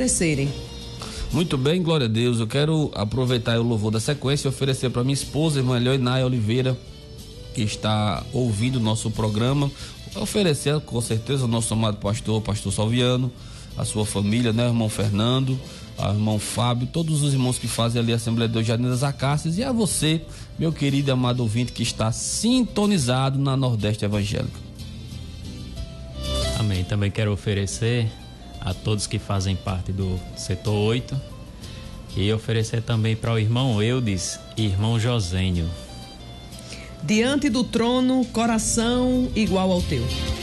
oferecerem. Muito bem, glória a Deus. Eu quero aproveitar o louvor da sequência e oferecer para minha esposa, irmã Leonáia Oliveira, que está ouvindo o nosso programa. Oferecer com certeza ao nosso amado pastor Salviano, a sua família, né, irmão Fernando, ao irmão Fábio, todos os irmãos que fazem ali a Assembleia de Deus Jardim das Acácias, e a você, meu querido e amado ouvinte, que está sintonizado na Nordeste Evangélica. Amém. Também quero oferecer a todos que fazem parte do setor 8 e oferecer também para o irmão Eudes e irmão Josênio. Diante do trono, coração igual ao teu.